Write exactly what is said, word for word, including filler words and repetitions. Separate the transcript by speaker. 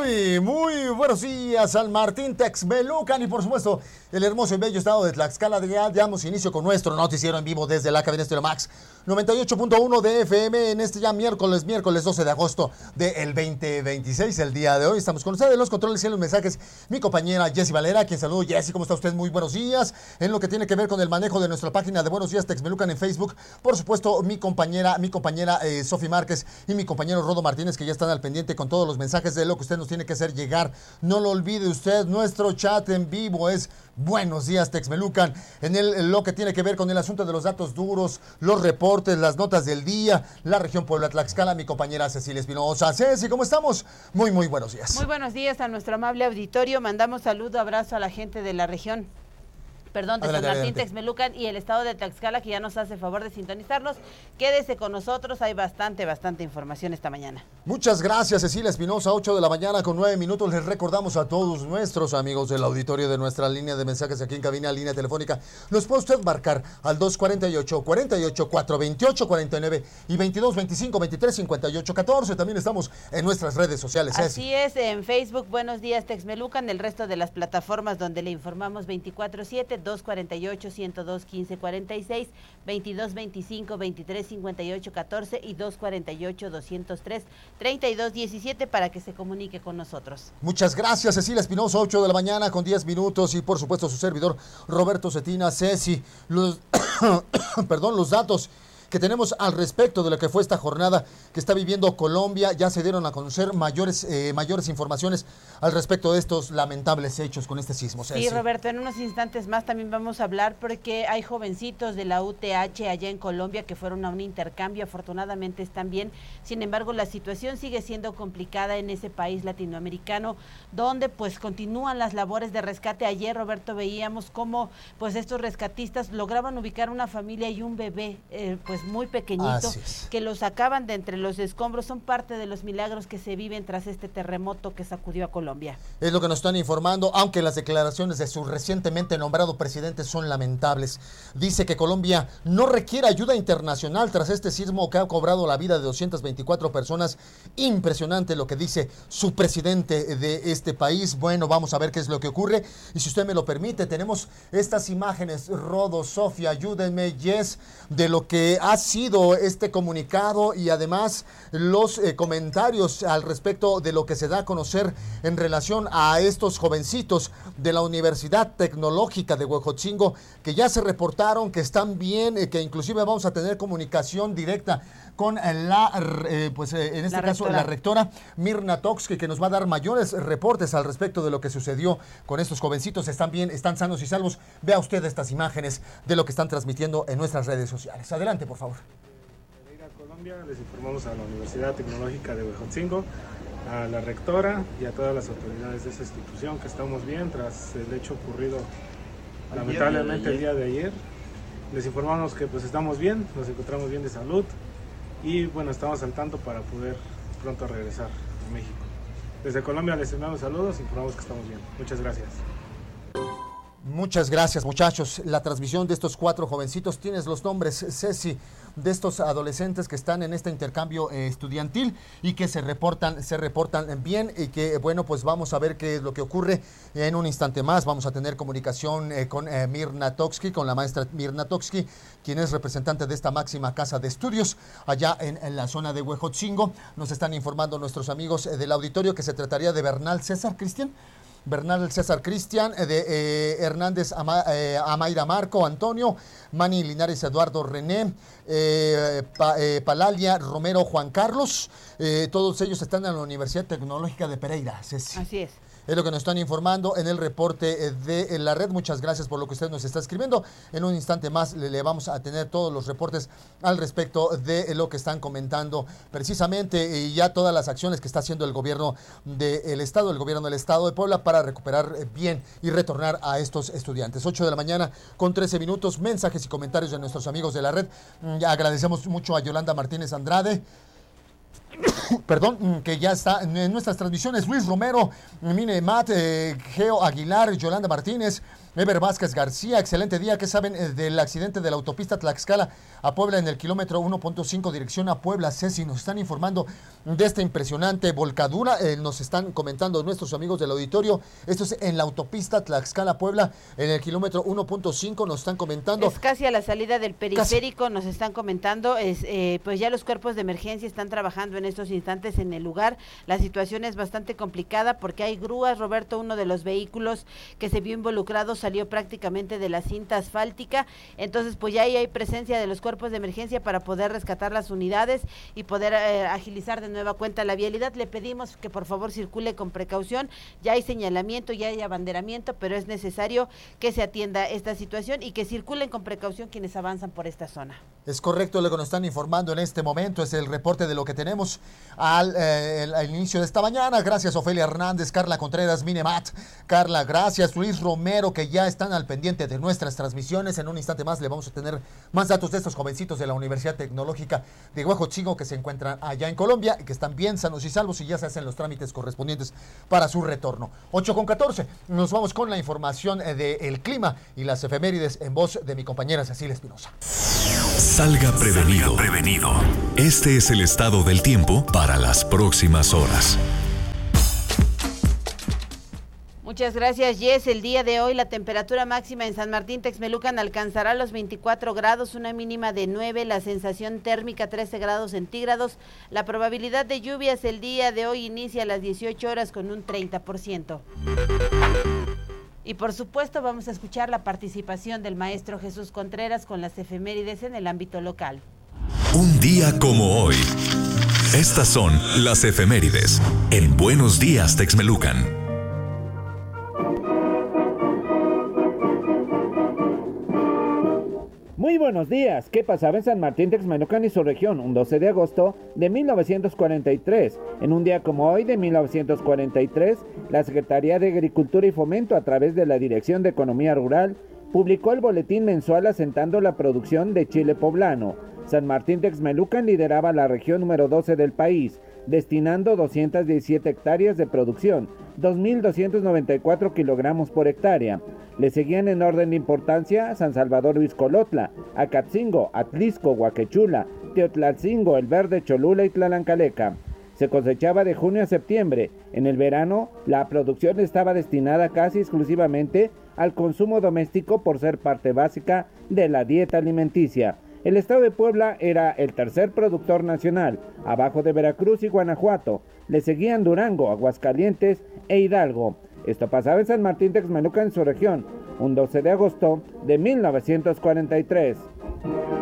Speaker 1: Muy, muy buenos días, San Martín, Texmelucan y por supuesto el hermoso y bello estado de Tlaxcala. Ya damos inicio con nuestro noticiero en vivo desde la cabina Estéreo Max noventa y ocho punto uno de F M en este ya miércoles, miércoles doce de agosto del veinte veintiséis. El día de hoy estamos con ustedes, los controles y los mensajes. Mi compañera Jessy Valera, quien saludo. Jessy, ¿cómo está usted? Muy buenos días. En lo que tiene que ver con el manejo de nuestra página de Buenos Días Texmelucan en Facebook, por supuesto, mi compañera, mi compañera eh, Sofi Márquez y mi compañero Rodo Martínez, que ya están al pendiente con todos los mensajes de lo que usted nos tiene que hacer llegar. No lo olvide usted, nuestro chat en vivo es Buenos Días Texmelucan. En el, lo que tiene que ver con el asunto de los datos duros, los reportes, las notas del día, la región Puebla-Tlaxcala, mi compañera Cecilia Espinosa. Ceci, ¿cómo estamos? Muy, muy buenos días.
Speaker 2: Muy buenos días a nuestro amable auditorio. Mandamos saludo, abrazo a la gente de la región. Perdón, de San Martín, Texmelucan y el estado de Tlaxcala, que ya nos hace favor de sintonizarnos. Quédese con nosotros, hay bastante, bastante información esta mañana.
Speaker 1: Muchas gracias, Cecilia Espinosa, ocho de la mañana con nueve minutos. Les recordamos a todos nuestros amigos del auditorio de nuestra línea de mensajes aquí en cabina, línea telefónica. Nos puede usted marcar al dos cuarenta y ocho, cuarenta y ocho, cuatro veintiocho, cuarenta y nueve y veintidós, veinticinco, veintitrés, cincuenta y ocho, catorce. También estamos en nuestras redes sociales.
Speaker 2: Así
Speaker 1: Ceci.
Speaker 2: es, en Facebook, Buenos Días Texmelucan, el resto de las plataformas donde le informamos veinticuatro siete, dos cuarenta y ocho, ciento dos, quince cuarenta y seis, veintidós, veinticinco, veintitrés, cincuenta y ocho, catorce y dos cuarenta y ocho, doscientos tres, treinta y dos diecisiete para que se comunique con nosotros.
Speaker 1: Muchas gracias, Cecilia Espinosa, ocho de la mañana con diez minutos y por supuesto su servidor Roberto Cetina. Ceci, los, perdón, los datos que tenemos al respecto de lo que fue esta jornada que está viviendo Colombia. Ya se dieron a conocer mayores eh, mayores informaciones al respecto de estos lamentables hechos con este sismo.
Speaker 2: Sí, Roberto, en unos instantes más también vamos a hablar porque hay jovencitos de la U T H allá en Colombia que fueron a un intercambio, afortunadamente están bien. Sin embargo, la situación sigue siendo complicada en ese país latinoamericano, donde pues continúan las labores de rescate. Ayer, Roberto, veíamos cómo pues estos rescatistas lograban ubicar una familia y un bebé, eh, pues muy pequeñito, que lo sacaban de entre los escombros. Son parte de los milagros que se viven tras este terremoto que sacudió a Colombia.
Speaker 1: Es lo que nos están informando, aunque las declaraciones de su recientemente nombrado presidente son lamentables. Dice que Colombia no requiere ayuda internacional tras este sismo que ha cobrado la vida de doscientas veinticuatro personas. Impresionante lo que dice su presidente de este país. Bueno, vamos a ver qué es lo que ocurre. Y si usted me lo permite, tenemos estas imágenes, Rodo, Sofía, ayúdenme, Yes, de lo que ha sido este comunicado y además los eh, comentarios al respecto de lo que se da a conocer en relación a estos jovencitos de la Universidad Tecnológica de Huejotzingo, que ya se reportaron, que están bien, eh, que inclusive vamos a tener comunicación directa con la, eh, pues eh, en este
Speaker 2: la
Speaker 1: caso,
Speaker 2: rectora.
Speaker 1: la rectora Mirna Toksky, que nos va a dar mayores reportes al respecto de lo que sucedió con estos jovencitos. Están bien, están sanos y salvos. Vea usted estas imágenes de lo que están transmitiendo en nuestras redes sociales. Adelante, por favor.
Speaker 3: De Colombia, les informamos a la Universidad Tecnológica de Huejotzingo, a la rectora y a todas las autoridades de esa institución que estamos bien tras el hecho ocurrido lamentablemente el día de ayer. Les informamos que pues estamos bien, nos encontramos bien de salud y bueno, estamos al tanto para poder pronto regresar a México. Desde Colombia les enviamos saludos y informamos que estamos bien. Muchas gracias.
Speaker 1: Muchas gracias, muchachos. La transmisión de estos cuatro jovencitos, tienes los nombres, Ceci, de estos adolescentes que están en este intercambio eh, estudiantil y que se reportan, se reportan bien y que, bueno, pues vamos a ver qué es lo que ocurre en un instante más. Vamos a tener comunicación eh, con eh, Mirna Toksky, con la maestra Mirna Toksky, quien es representante de esta máxima casa de estudios allá en, en la zona de Huejotzingo. Nos están informando nuestros amigos eh, del auditorio que se trataría de Bernal César Cristian. Bernal César Cristian, de eh, Hernández Ama, eh, Amaira Marco Antonio, Manny Linares Eduardo René, eh, pa, eh, Palalia Romero Juan Carlos, eh, todos ellos están en la Universidad Tecnológica de Pereira. Ceci.
Speaker 2: Así es.
Speaker 1: Es lo que nos están informando en el reporte de la red. Muchas gracias por lo que usted nos está escribiendo. En un instante más le, le vamos a tener todos los reportes al respecto de lo que están comentando precisamente y ya todas las acciones que está haciendo el gobierno del estado, el gobierno del estado de Puebla para recuperar bien y retornar a estos estudiantes. ocho de la mañana con trece minutos, mensajes y comentarios de nuestros amigos de la red. Ya agradecemos mucho a Yolanda Martínez Andrade. perdón, que ya está en nuestras transmisiones. Luis Romero, Mine Matt, eh, Geo Aguilar, Yolanda Martínez, Ever Vázquez García, excelente día. ¿Qué saben eh, del accidente de la autopista Tlaxcala a Puebla en el kilómetro uno punto cinco dirección a Puebla? Ceci, nos están informando de esta impresionante volcadura. Eh, nos están comentando nuestros amigos del auditorio. Esto es en la autopista Tlaxcala Puebla, en el kilómetro uno punto cinco. Nos están comentando.
Speaker 2: Es casi a la salida del periférico,
Speaker 1: casi.
Speaker 2: Nos están comentando. Es, eh, pues ya los cuerpos de emergencia están trabajando en estos instantes en el lugar. La situación es bastante complicada porque hay grúas. Roberto, uno de los vehículos que se vio involucrado, salió prácticamente de la cinta asfáltica, entonces pues ya ahí hay presencia de los cuerpos de emergencia para poder rescatar las unidades y poder eh, agilizar de nueva cuenta la vialidad. Le pedimos que por favor circule con precaución, ya hay señalamiento, ya hay abanderamiento, pero es necesario que se atienda esta situación y que circulen con precaución quienes avanzan por esta zona.
Speaker 1: Es correcto lo que nos están informando en este momento, es el reporte de lo que tenemos al, eh, al inicio de esta mañana. Gracias Ofelia Hernández, Carla Contreras, Minemat, Carla, gracias, Luis Romero, que ya están al pendiente de nuestras transmisiones. En un instante más le vamos a tener más datos de estos jovencitos de la Universidad Tecnológica de Huejotzingo que se encuentran allá en Colombia y que están bien sanos y salvos y ya se hacen los trámites correspondientes para su retorno. ocho con catorce, nos vamos con la información del clima y las efemérides en voz de mi compañera Cecilia Espinosa.
Speaker 4: Salga prevenido. Salga prevenido. Este es el estado del tiempo para las próximas horas.
Speaker 2: Muchas gracias, Jess. El día de hoy la temperatura máxima en San Martín Texmelucan alcanzará los veinticuatro grados, una mínima de nueve, la sensación térmica trece grados centígrados. La probabilidad de lluvias el día de hoy inicia a las dieciocho horas con un treinta por ciento. Y por supuesto vamos a escuchar la participación del maestro Jesús Contreras con las efemérides en el ámbito local.
Speaker 4: Un día como hoy. Estas son las efemérides en Buenos Días Texmelucan.
Speaker 5: Muy buenos días. ¿Qué pasaba en San Martín Texmelucan y su región un doce de agosto de mil novecientos cuarenta y tres? En un día como hoy de mil novecientos cuarenta y tres, la Secretaría de Agricultura y Fomento a través de la Dirección de Economía Rural publicó el boletín mensual asentando la producción de chile poblano. San Martín Texmelucan lideraba la región número doce del país, destinando doscientas diecisiete hectáreas de producción, dos mil doscientos noventa y cuatro kilogramos por hectárea. Le seguían en orden de importancia San Salvador Huixcolotla, Acatzingo, Atlisco, Huaquechula, Teotlalcingo, El Verde, Cholula y Tlalancaleca. Se cosechaba de junio a septiembre. En el verano, la producción estaba destinada casi exclusivamente al consumo doméstico por ser parte básica de la dieta alimenticia. El estado de Puebla era el tercer productor nacional, abajo de Veracruz y Guanajuato. Le seguían Durango, Aguascalientes e Hidalgo. Esto pasaba en San Martín Texmelucan en su región, un doce de agosto de mil novecientos cuarenta y tres.